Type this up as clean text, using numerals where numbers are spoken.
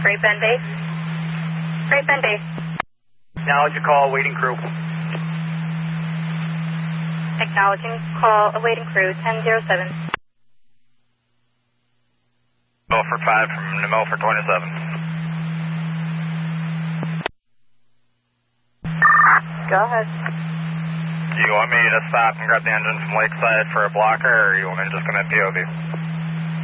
Great Bend Base. Great Bend Base. Acknowledge your call, waiting crew. Acknowledging call, awaiting crew, 1007. Milford 5 from the Milford 27. Go ahead. Do you want me to stop and grab the engine from Lakeside for a blocker, or are you just going to POV?